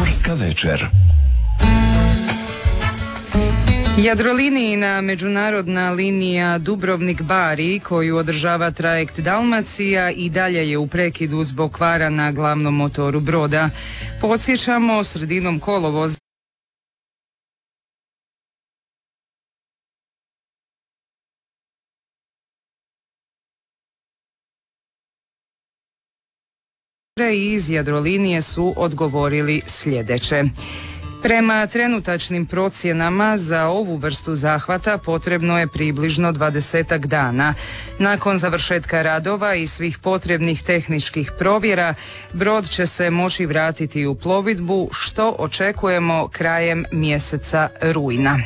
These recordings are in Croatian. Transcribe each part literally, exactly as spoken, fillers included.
Pomorska večer. Jadrolinijina međunarodna linija Dubrovnik-Bari, koju održava trajekt Dalmacija, i dalje je u prekidu zbog kvara na glavnom motoru broda. Podsjećamo, sredinom kolovoza iz Jadrolinije su odgovorili sljedeće. Prema trenutačnim procjenama za ovu vrstu zahvata potrebno je približno dvadesetak dana. Nakon završetka radova i svih potrebnih tehničkih provjera, brod će se moći vratiti u plovidbu, što očekujemo krajem mjeseca rujna.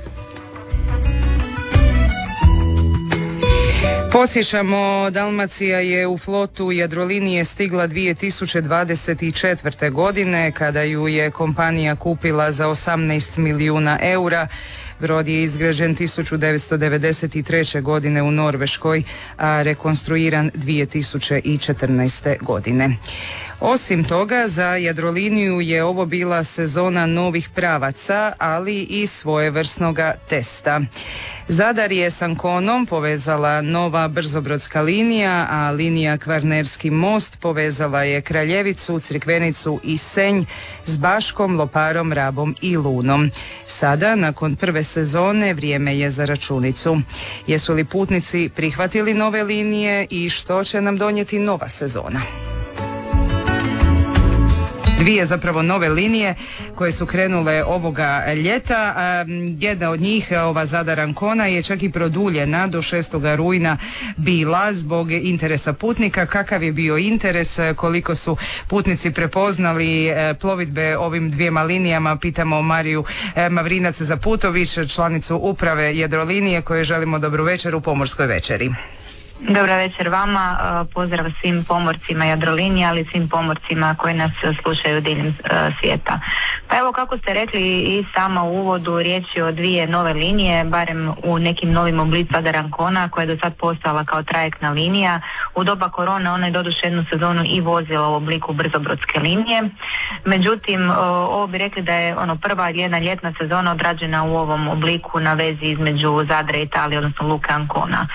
Podsjećamo, Dalmacija je u flotu Jadrolinije stigla dvije tisuće dvadeset četvrte. godine kada ju je kompanija kupila za osamnaest milijuna eura. Brod je izgrađen tisuću devetsto devedeset treće. godine u Norveškoj, a rekonstruiran dvije tisuće četrnaeste. godine. Osim toga, za Jadroliniju je ovo bila sezona novih pravaca, ali i svojevrsnoga testa. Zadar je s Anconom povezala nova brzobrodska linija, a linija Kvarnerski most povezala je Kraljevicu, Crikvenicu i Senj s Baškom, Loparom, Rabom i Lunom. Sada, nakon prve sezone, vrijeme je za računicu. Jesu li putnici prihvatili nove linije i što će nam donijeti nova sezona? Dvije zapravo nove linije koje su krenule ovoga ljeta. Jedna od njih, ova Zadar Ancona, je čak i produljena do šestoga rujna bila zbog interesa putnika. Kakav je bio interes, koliko su putnici prepoznali plovidbe ovim dvijema linijama, pitamo Mariju Mavrinac Zaputović, članicu uprave Jadrolinije, koje želimo dobru večer u Pomorskoj večeri. Dobra večer vama, pozdrav svim pomorcima Jadrolinije, ali svim pomorcima koji nas slušaju diljem svijeta. Pa evo, kako ste rekli i sama u uvodu, riječ je o dvije nove linije, barem u nekim novim oblicima Zadar Ancona, koja je do sad postala kao trajektna linija. U doba korone ona je doduše jednu sezonu i vozila u obliku brzobrodske linije. Međutim, ovo bi rekli da je ono prva jedna ljetna sezona odrađena u ovom obliku na vezi između Zadra i Italije, odnosno luke Ancona.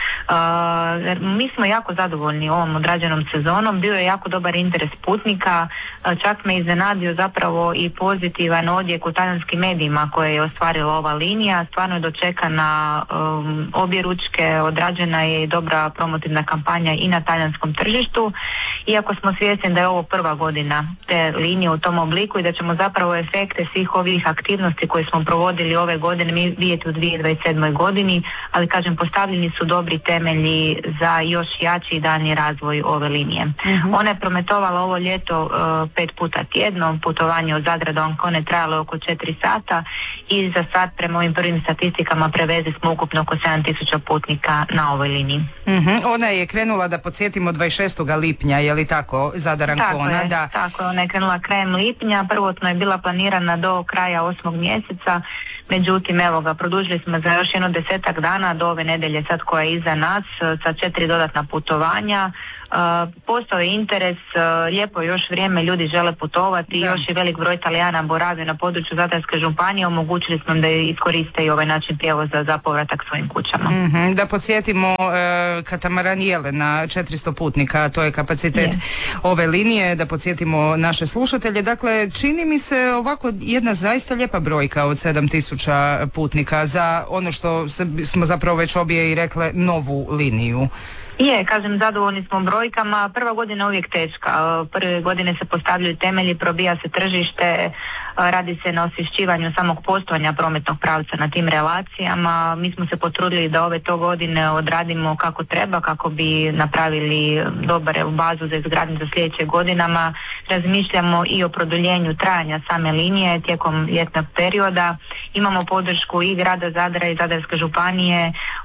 Uh, Mi smo jako zadovoljni ovom odrađenom sezonom, bio je jako dobar interes putnika, čak me iznenadio zapravo i pozitivan odjek u talijanskim medijima koje je ostvarila ova linija. Stvarno je dočekana um, obje ručke, odrađena je i dobra promotivna kampanja i na talijanskom tržištu, iako smo svjesni da je ovo prva godina te linije u tom obliku i da ćemo zapravo efekte svih ovih aktivnosti koje smo provodili ove godine mi vidjeti u dvije tisuće dvadeset sedmoj. godini, ali kažem, postavljeni su dobri temelji za još jači i daljnji razvoj ove linije. Uh-huh. Ona je prometovala ovo ljeto uh, pet puta tjedno, putovanje od Zadra do Ancone trajalo oko četiri sata i za sad prema ovim prvim statistikama prevezli smo ukupno oko sedam tisuća putnika na ovoj liniji. Uh-huh. Ona je krenula, da podsjetimo, dvadeset šestoga lipnja, je li tako, Zadar Ancona? Tako je, da. tako je, ona je krenula krajem lipnja, prvotno je bila planirana do kraja osmog mjeseca, međutim, evo ga, produžili smo za još jedno desetak dana do ove nedelje sad koja je iza nas, sa četiri dodatna putovanja. Uh, postao je interes, uh, lijepo još vrijeme, ljudi žele putovati, da. Još je velik broj Talijana boravi na području Zadarske županije, omogućili smo im da iskoriste i ovaj način prijevoza za povratak svojim kućama. Mm-hmm. Da podsjetimo, uh, katamaran Jelena, četiristo putnika, to je kapacitet je. ove linije, da podsjetimo naše slušatelje. Dakle, čini mi se ovako jedna zaista lijepa brojka od sedam tisuća putnika za ono što smo zapravo već obje i rekle, novu liniju. Je, kažem, zadovoljni smo brojkama. Prva godina je uvijek teška. Prve godine se postavljaju temelji, probija se tržište, radi se na osvješćivanju samog postojanja prometnog pravca na tim relacijama. Mi smo se potrudili da ove to godine odradimo kako treba, kako bi napravili dobru bazu za izgradnju za sljedeće godinama. Razmišljamo i o produljenju trajanja same linije tijekom ljetnog perioda. Imamo podršku i grada Zadra i Zadarske županije.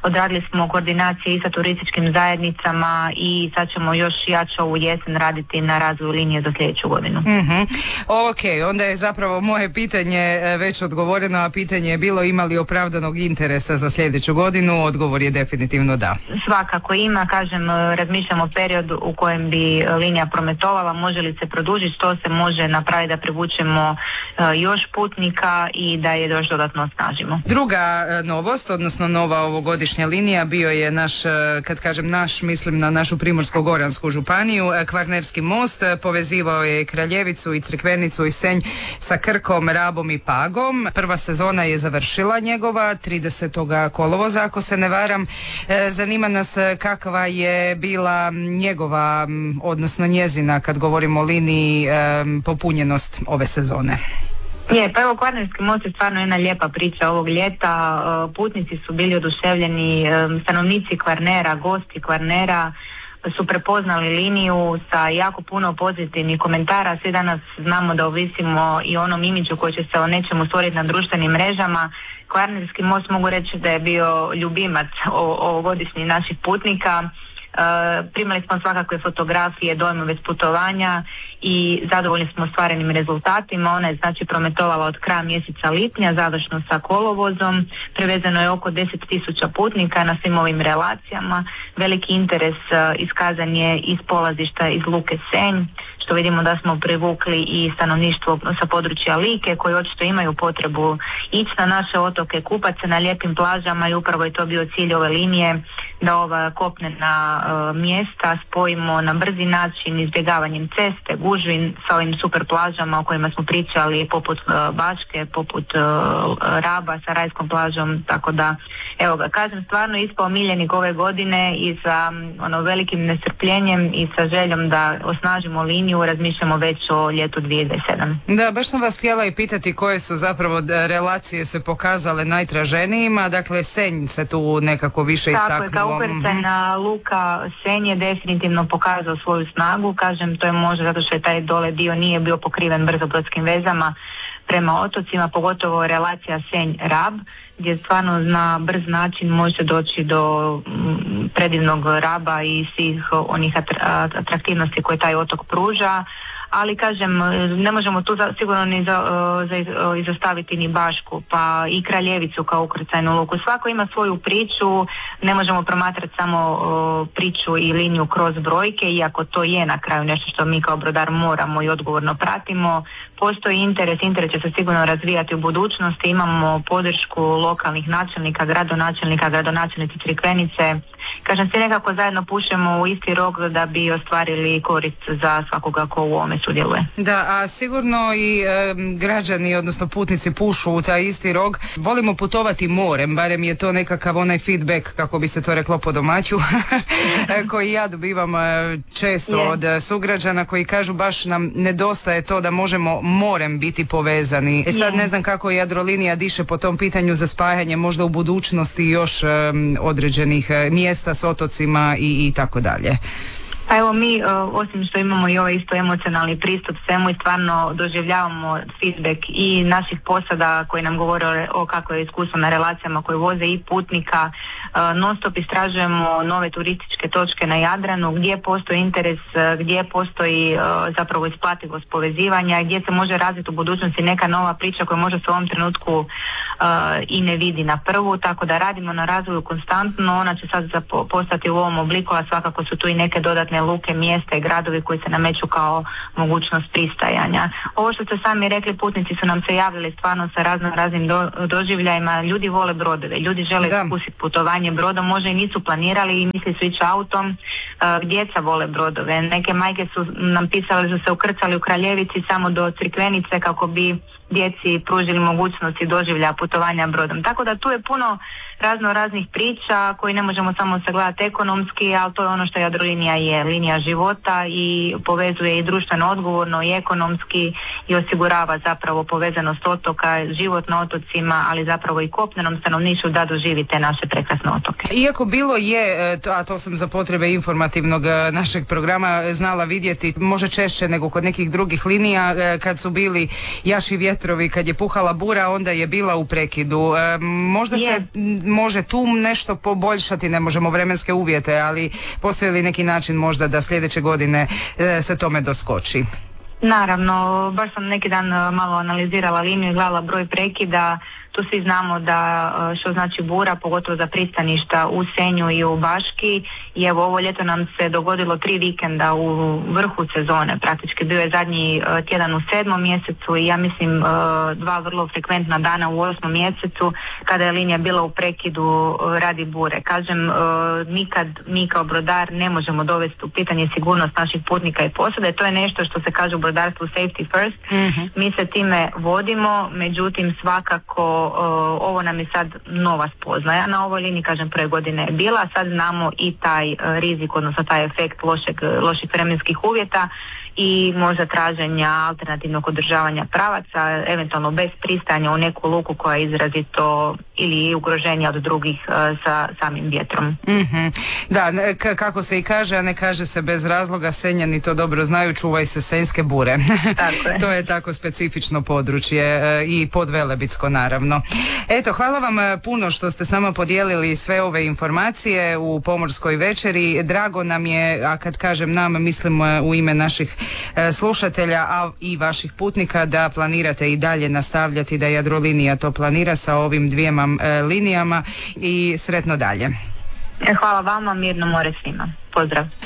odradili smo koordinacije i sa turističkim zajednicama i sad ćemo još jače ovu jesen raditi na razvoju linije za sljedeću godinu. Mm-hmm. Ok, onda je zapravo moje pitanje već odgovoreno, a pitanje je bilo ima li opravdanog interesa za sljedeću godinu, odgovor je definitivno da. Svakako ima, kažem, razmišljamo o periodu u kojem bi linija prometovala, može li se produžiti, što se može napraviti da privučemo još putnika i da je još dodatno osnažimo. Druga novost, odnosno nova ovogodišnja linija bio je naš, kad kažem naš, mislim na našu Primorsko-goransku županiju, Kvarnerski most, povezivao je Kraljevicu i Crikvenicu i Senj sa Krkom, Rabom i Pagom. Prva sezona je završila njegova tridesetog kolovoza, ako se ne varam. Zanima nas kakva je bila njegova, odnosno njezina, kad govorimo o liniji, popunjenost ove sezone. Je, pa evo Kvarnerski most je stvarno jedna lijepa priča ovog ljeta. Putnici su bili oduševljeni, stanovnici Kvarnera, gosti Kvarnera su prepoznali liniju sa jako puno pozitivnih komentara. Svi danas znamo da ovisimo i onom imidžu koji će se o nečemu stvoriti na društvenim mrežama. Kvarnerski most mogu reći da je bio ljubimac ovogodišnjih naših putnika. Uh, primali smo svakakve fotografije, dojmove s putovanja i zadovoljni smo ostvarenim rezultatima. Ona je znači prometovala od kraja mjeseca lipnja, završno sa kolovozom. Prevezeno je oko deset tisuća putnika na svim ovim relacijama. Veliki interes uh, iskazan je iz polazišta iz Luke Senj, što vidimo da smo privukli i stanovništvo sa područja Like, koji očito imaju potrebu ići na naše otoke, kupati se na lijepim plažama, i upravo je to bio cilj ove linije, da ova kopnena mjesta spojimo na brzi način, izbjegavanjem ceste, gužvi, sa ovim super plažama o kojima smo pričali, poput uh, Baške, poput uh, Raba sa rajskom plažom, tako da evo ga, kažem, stvarno ispao miljenik ove godine i sa um, ono velikim nestrpljenjem i sa željom da osnažimo liniju razmišljamo već o ljetu dvije tisuće dvadeset sedam. Da, baš sam vas htjela i pitati koje su zapravo relacije se pokazale najtraženijima, dakle Senj se tu nekako više istaknuo. Tako je, kao ukrcajna luka Senj je definitivno pokazao svoju snagu, kažem, to je možda zato što je taj dole dio nije bio pokriven brzobrodskim vezama prema otocima, pogotovo relacija Senj-Rab, gdje stvarno na brz način može doći do m, predivnog Raba i svih onih atraktivnosti koje taj otok pruža. Ali kažem, ne možemo tu za, sigurno ni za, za, izostaviti ni Bašku, pa i Kraljevicu kao ukrcajnu luku. Svako ima svoju priču, ne možemo promatrati samo o, priču i liniju kroz brojke, iako to je na kraju nešto što mi kao brodar moramo i odgovorno pratimo. Postoji interes, interes će se sigurno razvijati u budućnosti, imamo podršku lokalnih načelnika, gradonačelnika, gradonačelnici Crikvenice. Kažem, svi nekako zajedno pušemo u isti rog da bi ostvarili korist za svakoga ko u ovome sudjeluje. Da, a sigurno i e, građani, odnosno putnici pušu u taj isti rog. Volimo putovati morem, barem je to nekakav onaj feedback, kako bi se to reklo po domaću, koji ja dobivam e, često yeah. od sugrađana koji kažu baš nam nedostaje to da možemo morem biti povezani. E sad yeah. ne znam kako Jadrolinija diše po tom pitanju za spajanje možda u budućnosti još e, određenih e, mjesta s otocima i, i tako dalje. Pa evo mi, osim što imamo i ovaj isto emocionalni pristup svemu i stvarno doživljavamo feedback i naših posada koji nam govore o kako je iskustvo na relacijama koje voze i putnika. Non stop istražujemo nove turističke točke na Jadranu, gdje postoji interes, gdje postoji zapravo isplativost povezivanja, gdje se može razviti u budućnosti neka nova priča koja možda se u ovom trenutku i ne vidi na prvu, tako da radimo na razvoju konstantno. Ona će sad postati u ovom obliku, a svakako su tu i neke dodatne luke, mjesta i gradovi koji se nameću kao mogućnost pristajanja. Ovo što ste sami rekli, putnici su nam se javili stvarno sa razno raznim do, doživljajima. Ljudi vole brodove, ljudi žele iskusiti putovanje brodom, možda i nisu planirali i misli su ići autom. Uh, djeca vole brodove, neke majke su nam pisale da su se ukrcali u Kraljevici samo do Crikvenice kako bi djeci pružili mogućnosti doživljaja putovanja brodom. Tako da tu je puno razno raznih priča koji ne možemo samo sagledati ekonomski, ali to je ono što Jadrolinija je. linija života i povezuje i društveno odgovorno i ekonomski i osigurava zapravo povezanost otoka, život na otocima, ali zapravo i kopnenom stanovništvu da doživi te naše prekrasne otoke. Iako bilo je, a to sam za potrebe informativnog našeg programa znala vidjeti može češće nego kod nekih drugih linija, kad su bili jaši vjetrovi, kad je puhala bura, onda je bila u prekidu. Možda je. se može tu nešto poboljšati, ne možemo vremenske uvjete, ali postoji li neki način možda da sljedeće godine se tome doskoči? Naravno, baš sam neki dan malo analizirala liniju i gledala broj prekida. Tu svi znamo da što znači bura, pogotovo za pristaništa u Senju i u Baški. I evo ovo ljeto nam se dogodilo tri vikenda u vrhu sezone. Praktički bio je zadnji tjedan u sedmom mjesecu i ja mislim dva vrlo frekventna dana u osmom mjesecu kada je linija bila u prekidu radi bure. Kažem, nikad mi kao brodar ne možemo dovesti u pitanje sigurnost naših putnika i posade. To je nešto što se kaže u brodarstvu safety first. Mm-hmm. Mi se time vodimo, međutim svakako ovo nam je sad nova spoznaja. Na ovoj liniji, kažem, prve godine je bila, a sad znamo i taj rizik, odnosno taj efekt lošeg, loših vremenskih uvjeta i možda traženja alternativnog održavanja pravaca, eventualno bez pristajanja u neku luku koja je izrazito ili ugroženija od drugih uh, sa samim vjetrom. Mm-hmm. Da, k- kako se i kaže, a ne kaže se bez razloga, Senjani to dobro znaju, čuvaj se senjske bure. Tako je. To je tako specifično područje uh, i podvelebitsko naravno. Eto, hvala vam puno što ste s nama podijelili sve ove informacije u Pomorskoj večeri. Drago nam je, a kad kažem nam, mislim u ime naših slušatelja, a i vaših putnika, da planirate i dalje nastavljati, da Jadrolinija to planira sa ovim dvijema e, linijama i sretno dalje. Hvala vama, mirno more svima. Pozdrav.